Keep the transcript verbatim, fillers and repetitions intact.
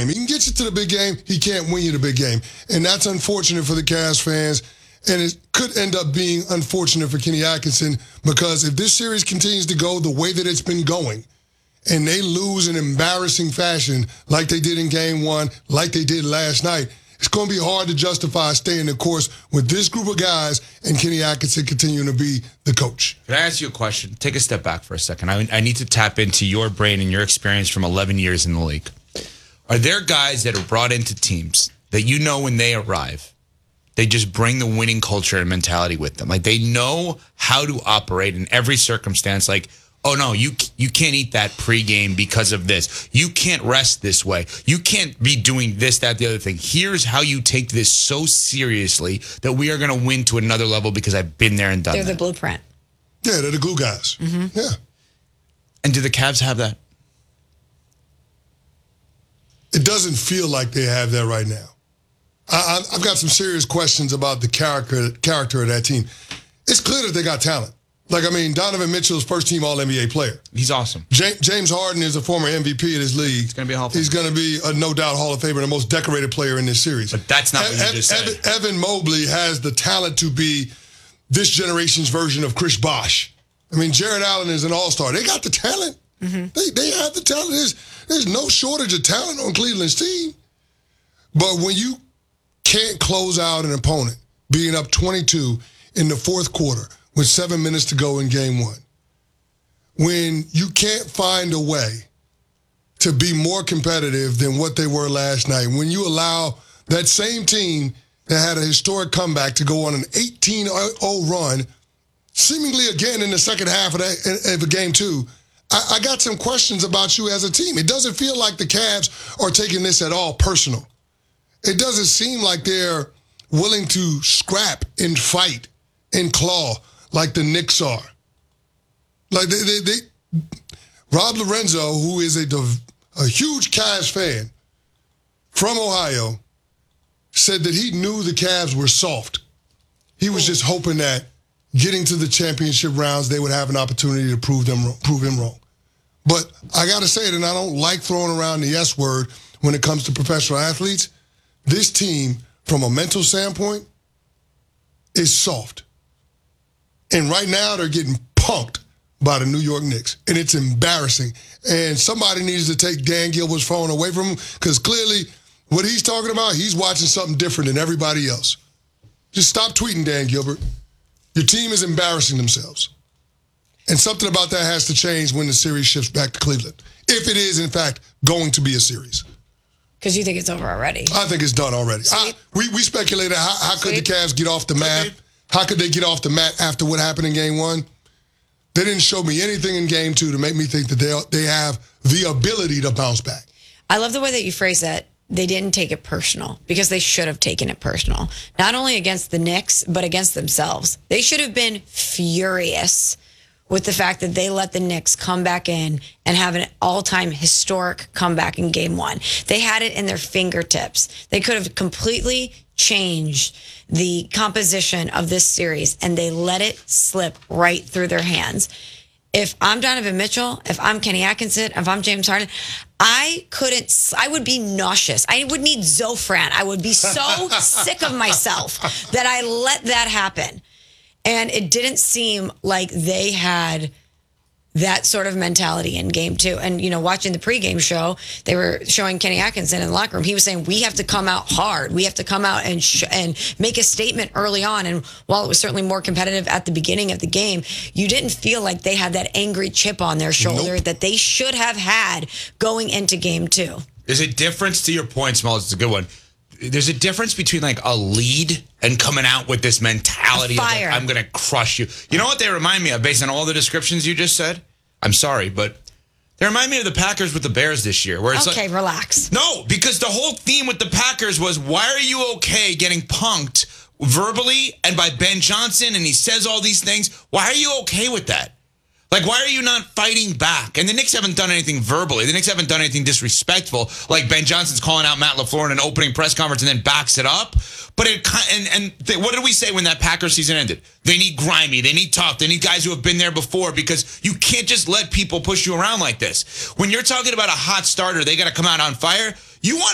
game. He can get you to the big game. He can't win you the big game. And that's unfortunate for the Cavs fans. And it could end up being unfortunate for Kenny Atkinson because if this series continues to go the way that it's been going and they lose in embarrassing fashion like they did in game one, like they did last night, it's going to be hard to justify staying the course with this group of guys and Kenny Atkinson continuing to be the coach. Can I ask you a question? Take a step back for a second. I, I need to tap into your brain and your experience from eleven years in the league. Are there guys that are brought into teams that you know when they arrive, they just bring the winning culture and mentality with them? Like they know how to operate in every circumstance. Like, oh, no, you you can't eat that pregame because of this. You can't rest this way. You can't be doing this, that, the other thing. Here's how you take this so seriously that we are going to win to another level because I've been there and done They're that. the blueprint. Yeah, they're the glue guys. Mm-hmm. Yeah. And do the Cavs have that? It doesn't feel like they have that right now. I, I've got some serious questions about the character character of that team. It's clear that they got talent. Like, I mean, Donovan Mitchell's first team All N B A player. He's awesome. James, James Harden is a former M V P of this league. He's going to be a Hall of Famer. He's going to be a no doubt Hall of Famer, the most decorated player in this series. But that's not what you just said. Evan, Evan Mobley has the talent to be this generation's version of Chris Bosh. I mean, Jared Allen is an all-star. They got the talent. Mm-hmm. They they have the talent. There's, there's no shortage of talent on Cleveland's team. But when you can't close out an opponent being up twenty-two in the fourth quarter with seven minutes to go in game one, when you can't find a way to be more competitive than what they were last night, when you allow that same team that had a historic comeback to go on an eighteen oh run, seemingly again in the second half of, that, of the game two, I, I got some questions about you as a team. It doesn't feel like the Cavs are taking this at all personal. It doesn't seem like they're willing to scrap and fight and claw like the Knicks are. Like they, they, they Rob Lorenzo, who is a, a huge Cavs fan from Ohio, said that he knew the Cavs were soft. He was just hoping that getting to the championship rounds, they would have an opportunity to prove them prove him wrong. But I got to say it, and I don't like throwing around the S word when it comes to professional athletes. This team, from a mental standpoint, is soft. And right now, they're getting punked by the New York Knicks. And it's embarrassing. And somebody needs to take Dan Gilbert's phone away from him because clearly what he's talking about, he's watching something different than everybody else. Just stop tweeting, Dan Gilbert. Your team is embarrassing themselves. And something about that has to change when the series shifts back to Cleveland. If it is, in fact, going to be a series. Because you think it's over already. I think it's done already. I, we, we speculated how, how could the Cavs get off the mat? How could they get off the mat after what happened in game one? They didn't show me anything in game two to make me think that they they have the ability to bounce back. I love the way that you phrase that. They didn't take it personal because they should have taken it personal. Not only against the Knicks, but against themselves. They should have been furious with the fact that they let the Knicks come back in and have an all-time historic comeback in game one. They had it in their fingertips. They could have completely changed the composition of this series, and they let it slip right through their hands. If I'm Donovan Mitchell, if I'm Kenny Atkinson, if I'm James Harden, I couldn't, I would be nauseous. I would need Zofran. I would be so sick of myself that I let that happen. And it didn't seem like they had that sort of mentality in game two. And, you know, watching the pregame show, they were showing Kenny Atkinson in the locker room. He was saying, we have to come out hard. We have to come out and sh- and make a statement early on. And while it was certainly more competitive at the beginning of the game, you didn't feel like they had that angry chip on their shoulder nope. that they should have had going into game two. There's a difference to your point, Smalls. It's a good one. There's a difference between like a lead and coming out with this mentality of like, I'm going to crush you. You know what they remind me of based on all the descriptions you just said? I'm sorry, but they remind me of the Packers with the Bears this year. Where it's okay, like, relax. No, because the whole theme with the Packers was, why are you okay getting punked verbally and by Ben Johnson and he says all these things? Why are you okay with that? Like, why are you not fighting back? And the Knicks haven't done anything verbally. The Knicks haven't done anything disrespectful, like Ben Johnson's calling out Matt LaFleur in an opening press conference and then backs it up. But it and and they, what did we say when that Packers season ended? They need grimy. They need tough. They need guys who have been there before because you can't just let people push you around like this. When you're talking about a hot starter, they got to come out on fire. You want